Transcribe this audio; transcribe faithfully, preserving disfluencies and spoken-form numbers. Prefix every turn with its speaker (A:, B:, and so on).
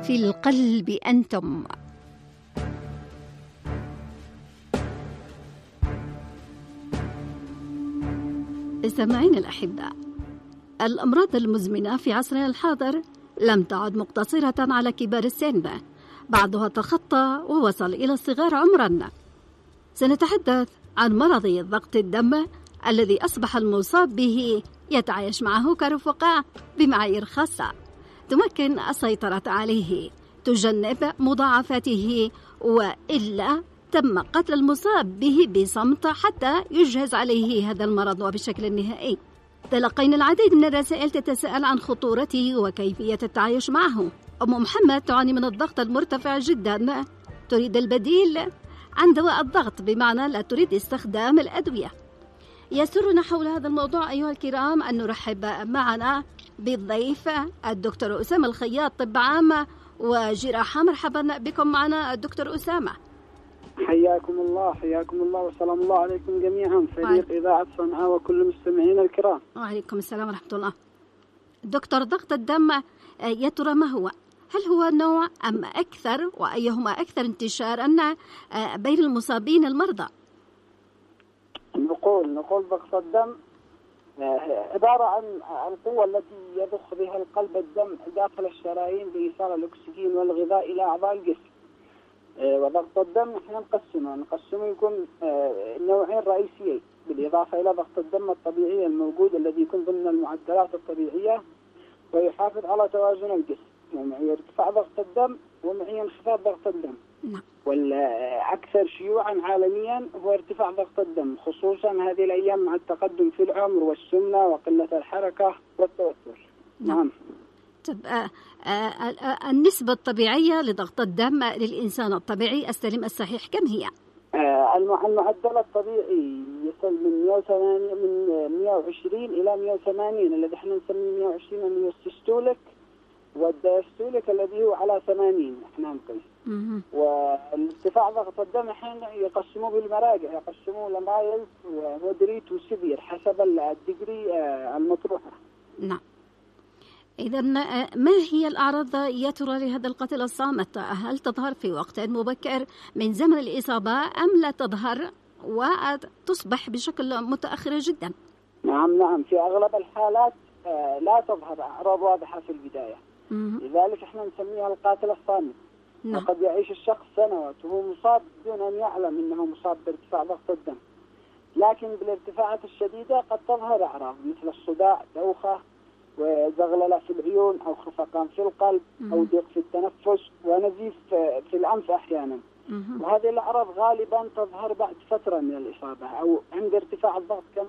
A: في القلب أنتم. سامعين الأحباء، الأمراض المزمنة في عصرنا الحاضر لم تعد مقتصرة على كبار السن، بعضها تخطى ووصل إلى الصغار عمرا. سنتحدث عن مرض ضغط الدم الذي أصبح المصاب به يتعايش معه كرفقاء بمعايير خاصة تمكن السيطرة عليه، تجنب مضاعفاته، وإلا تم قتل المصاب به بصمت حتى يجهز عليه هذا المرض وبشكل نهائي. تلقينا العديد من الرسائل تتساءل عن خطورته وكيفية التعايش معه. أم محمد تعاني من الضغط المرتفع جدا، تريد البديل عن دواء الضغط، بمعنى لا تريد استخدام الأدوية. يسرنا حول هذا الموضوع أيها الكرام أن نرحب معنا بالضيف الدكتور أسامة الخياط، طب عام وجراحة. مرحبا بكم معنا الدكتور أسامة.
B: حياكم الله حياكم الله وسلام الله عليكم جميعا، فريق إذاعة صنعاء وكل مستمعين الكرام.
A: وعليكم السلام ورحمة الله. دكتور، ضغط الدم يا ترى ما هو؟ هل هو نوع أم أكثر؟ وأيهما أكثر انتشارا بين المصابين المرضى؟
B: نقول نقول ضغط الدم عبارة عن القوة التي يضخ بها القلب الدم داخل الشرايين لإيصال الأكسجين والغذاء إلى أعضاء الجسم. وضغط الدم نحن نقسمه نقسمه يكون نوعين رئيسيين، بالإضافة إلى ضغط الدم الطبيعي الموجود الذي يكون ضمن المعدلات الطبيعية ويحافظ على توازن الجسم، ومعي ارتفاع ضغط الدم ومعي انخفاض ضغط الدم. والأكثر شيوعا عالميا هو ارتفاع ضغط الدم، خصوصا هذه الأيام مع التقدم في العمر والسمنة وقلة الحركة والتوتر. نعم.
A: طب آه آه النسبة الطبيعية لضغط الدم للإنسان الطبيعي السليم الصحيح كم هي؟
B: آه المعدل الطبيعي يصل من مئة وثمانية من مئة وعشرين إلى مئة وثمانين، الذي احنا نسميه مئة وعشرين اللي هو السيستوليك، والدايستوليك الذي هو على ثمانين احنا نقيس. والارتفاع ضغط الدم احنا يقسموه بالمراجع، يقسموه لمايلد ومودريت وسيفير حسب الديجري آه المطروحة.
A: نعم. إذا ما هي الأعراض يا ترى لهذا القتل الصامت؟ هل تظهر في وقت مبكر من زمن الإصابة أم لا تظهر وتصبح بشكل متأخر جدا؟
B: نعم نعم في أغلب الحالات لا تظهر أعراض واضحة في البداية، لذلك احنا نسميها القاتل الصامت. نعم. وقد يعيش الشخص سنوات وهو مصاب بدون أن يعلم أنه مصاب بارتفاع ضغط الدم، لكن بالارتفاعات الشديدة قد تظهر أعراض مثل الصداع، دوخة، وزغللة في العيون أو خفقان في القلب أو ضيق في التنفس ونزيف في الأنف أحيانا. وهذه الأعراض غالبا تظهر بعد فترة من الإصابة أو عند ارتفاع الضغط كمان.